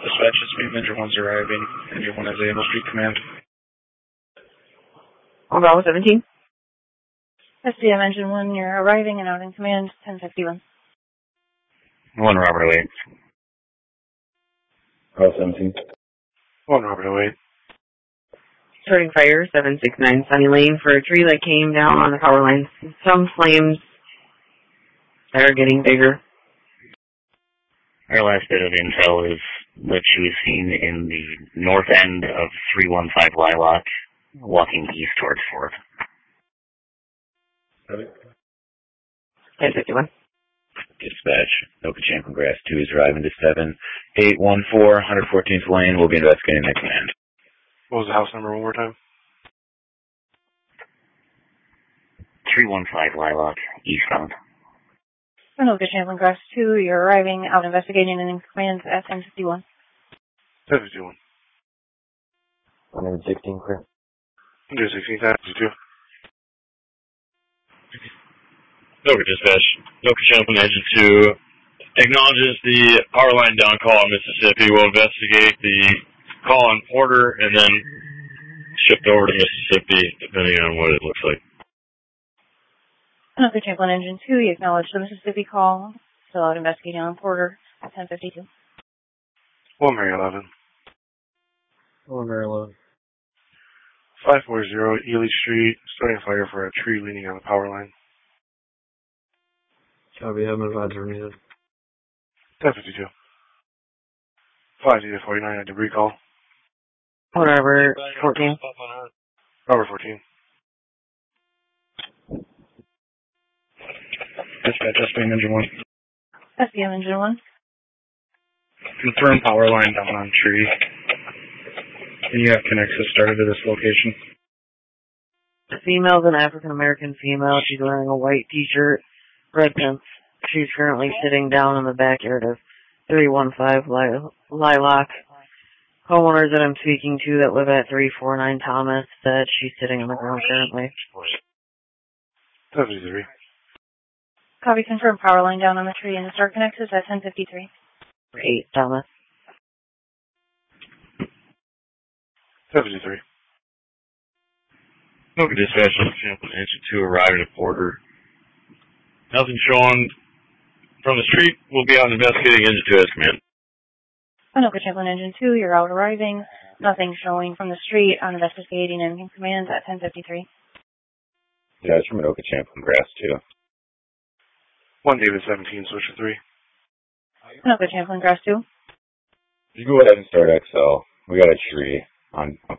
Dispatch, it's me, Ninja 1's arriving. Ninja 1 has Able Street Command. On Bravo 17. SDM Engine 1, you're arriving and out in command, 1051. 1 Robert 08. Bravo 17. 1 Robert 08. Starting fire, 769 Sunny Lane for a tree that came down on the power lines. Some flames that are getting bigger. Our last bit of intel is that she was seen in the north end of 315 Lilac, walking east towards 4th. 1051. Dispatch, Noka Champlin Grass 2 is arriving to 7814 114th Lane. We'll be investigating that command. What was the house number one more time? 315 Lilac, eastbound. Noka Champlin Grass 2, you're arriving, out investigating and in command at 1051. 1051. 116, clear. 116, 1052. Noka Dispatch, Noka Champlin Engine 2 acknowledges the power line down call in Mississippi. We'll investigate the call on Porter and then shift over to Mississippi, depending on what it looks like. Noka Champlin Engine 2, you acknowledge the Mississippi call, still out investigating on Porter at 1052. 1 Mary 11. 1 Mary 11. 540 Ely Street, starting fire for a tree leaning on the power line. Copy, have an advisor needed. 1052. 5 to 49 at debris call. Whatever, 14. Robert 14. Dispatch, SBM Engine 1. SDM Engine 1. Confirm power line down on tree. And you have connections started to this location. The female's an African-American female. She's wearing a white t-shirt, red pants. She's currently sitting down in the backyard of 315 Lilac. Homeowners that I'm speaking to that live at 349 Thomas said she's sitting on the ground currently. 73. Copy, confirm power line down on the tree and the start connections at 1053. 8 Thomas. 73. Noka Dispatch, Noka Champlin Engine 2 arriving at Porter. Nothing showing from the street. We'll be out investigating Engine 2 as command. Noka Champlin Engine 2, you're out arriving. Nothing showing from the street, on investigating and in command at 1053. Dispatch from Noka Champlin Grass 2. 1 David 17, switch to 3. Noka Champlin Grass 2. You go ahead and start XL. We got a tree on